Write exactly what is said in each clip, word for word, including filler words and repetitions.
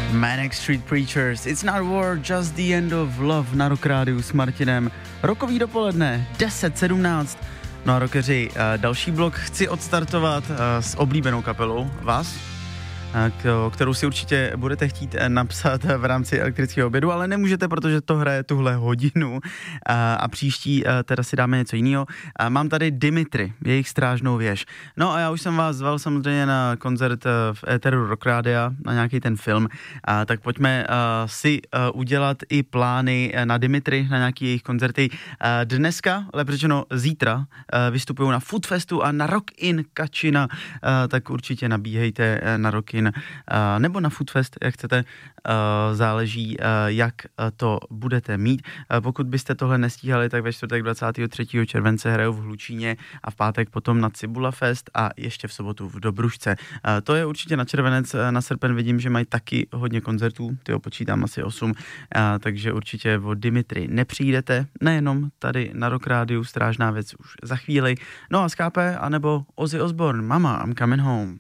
Manic Street Preachers, It's Not War, Just the End of Love na Rock Rádiu s Martinem. Rokový dopoledne, deset sedmnáct. No a rockeři, další blok chci odstartovat s oblíbenou kapelou vás, kterou si určitě budete chtít napsat v rámci elektrického obědu, ale nemůžete, protože to hraje tuhle hodinu a příští teda si dáme něco jiného. Mám tady Dimitri, jejich Strážnou věž. No a já už jsem vás zval samozřejmě na koncert v éteru Rock Rádia, na nějaký ten film, a tak pojďme si udělat i plány na Dimitri, na nějaký jejich koncerty. Dneska, lépe řečeno zítra, vystupují na Foodfestu a na Rock in Kačina, tak určitě nabíhejte na Rock in nebo na Foodfest, jak chcete, záleží, jak to budete mít. Pokud byste tohle nestíhali, tak ve čtvrtek dvacátého třetího července hrajou v Hlučíně a v pátek potom na Cibula Fest a ještě v sobotu v Dobrušce. To je určitě na červenec, na srpen vidím, že mají taky hodně koncertů, tyho počítám asi osm, takže určitě o Dimitri nepřijdete, nejenom tady na Rock Rádiu, Strážná věc už za chvíli. No a skápe, anebo Ozzy Osbourne, Mama, I'm coming home.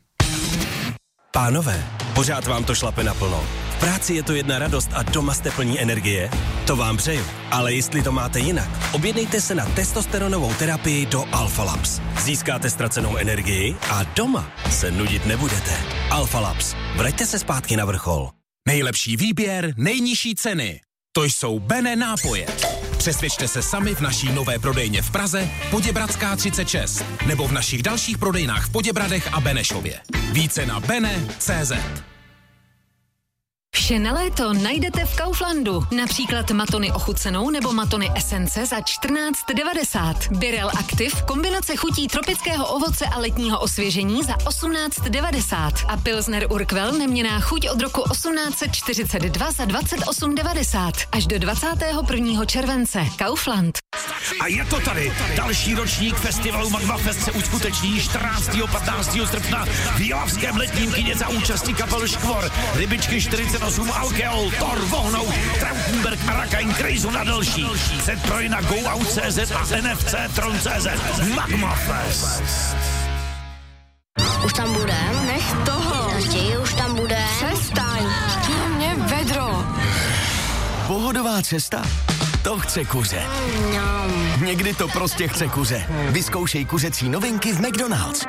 Pánové, pořád vám to šlape naplno. V práci je to jedna radost a doma jste plní energie? To vám přeju. Ale jestli to máte jinak, objednejte se na testosteronovou terapii do Alpha Labs. Získáte ztracenou energii a doma se nudit nebudete. Alpha Labs. Vraťte se zpátky na vrchol. Nejlepší výběr, nejnižší ceny. To jsou Bene nápoje. Přesvědčte se sami v naší nové prodejně v Praze, Poděbradská třicet šest, nebo v našich dalších prodejnách v Poděbradech a Benešově. Více na bene tečka cé zet. Vše na léto najdete v Kauflandu. Například matony ochucenou nebo matony esence za čtrnáct devadesát. Birel Active, kombinace chutí tropického ovoce a letního osvěžení za osmnáct devadesát. A Pilsner Urquell neměnná chuť od roku osmnáct čtyřicet dva za dvacet osm devadesát. Až do dvacátého prvního července. Kaufland. A je to tady. Další ročník festivalu Magma Fest se uskuteční čtrnáctého patnáctého srpna v Jilavském letním kině za účasti kapel Škvor, Rybičky čtyřicet osm, Alkeol, Thor, Vohnout, Trautenberg, Arakain, Krejzu na další. Z tři na GoOut tečka cé zet a N F C Tron tečka cé zet. Magma Fest. Už tam budem? Nech toho. Naštěji, už tam budem. Přestaň. Mě vedro. Pohodová cesta? To chce kuře. No. Někdy to prostě chce kuře. Vyzkoušej kuřecí novinky v McDonald's.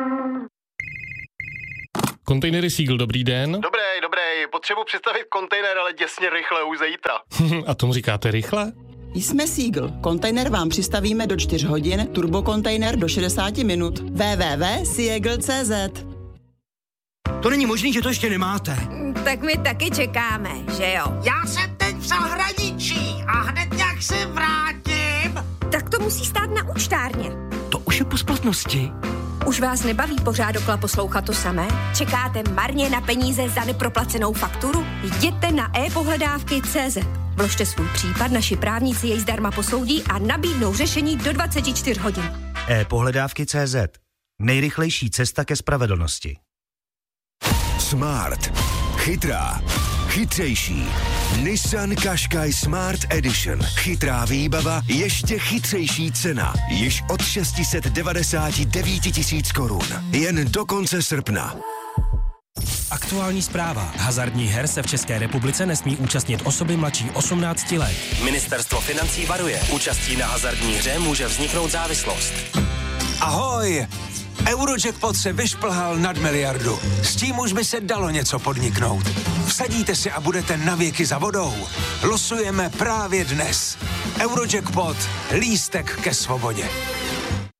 Kontejnery Seagull, dobrý den. Dobrý, dobrý. Potřebuji přistavit kontejner, ale děsně rychle, už zítra. A tomu říkáte rychle? Jsme Seagull. Kontejner vám přistavíme do čtyř hodin, turbokontejner do šedesát minut. w w w tečka seagull tečka cé zet. To není možný, že to ještě nemáte. Tak my taky čekáme, že jo? Já jsem teď v zahraničí a hned nějak se vrátím. Tak to musí stát na účtárně. To už je po splatnosti. Už vás nebaví pořád dokola poslouchat to samé? Čekáte marně na peníze za neproplacenou fakturu? Jděte na e pohledávky tečka cé zet. Vložte svůj případ, naši právníci jej zdarma posoudí a nabídnou řešení do dvacet čtyři hodin. e pohledávky tečka cé zet. Nejrychlejší cesta ke spravedlnosti. Smart. Chytrá. Chytřejší. Nissan Qashqai Smart Edition. Chytrá výbava, ještě chytřejší cena. Již od šest set devadesát devět tisíc korun. Jen do konce srpna. Aktuální zpráva. Hazardních her se v České republice nesmí účastnit osoby mladší osmnácti let. Ministerstvo financí varuje. Účastí na hazardní hře může vzniknout závislost. Ahoj! Eurojackpot se vyšplhal nad miliardu. S tím už by se dalo něco podniknout. Vsadíte si a budete navěky za vodou. Losujeme právě dnes. Eurojackpot. Lístek ke svobodě.